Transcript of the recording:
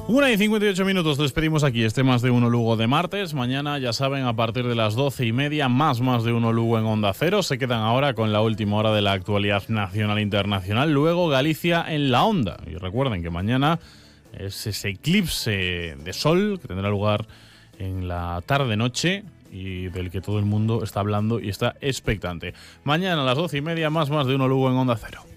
1:58, despedimos aquí este Más de Uno Lugo de martes. Mañana, ya saben, a partir de las 12:30, más de Uno Lugo en Onda Cero. Se quedan ahora con la última hora de la actualidad nacional e internacional. Luego Galicia en la Onda. Y recuerden que mañana es ese eclipse de sol que tendrá lugar en la tarde-noche y del que todo el mundo está hablando y está expectante. Mañana a las 12:30, más de Uno Lugo en Onda Cero.